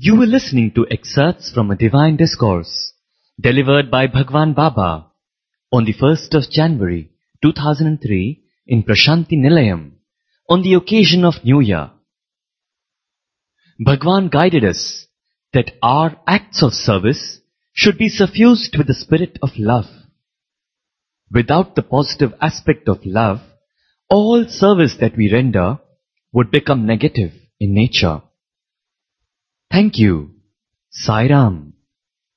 You were listening to excerpts from a divine discourse delivered by Bhagwan Baba on the 1st of January 2003 in Prashanti Nilayam on the occasion of New Year. Bhagwan guided us that our acts of service should be suffused with the spirit of love. Without the positive aspect of love, all service that we render would become negative in nature. Thank you. Sai Ram.